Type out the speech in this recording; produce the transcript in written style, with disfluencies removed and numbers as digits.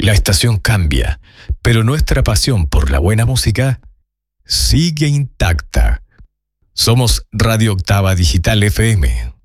La estación cambia, pero nuestra pasión por la buena música sigue intacta. Somos Radio Octava Digital FM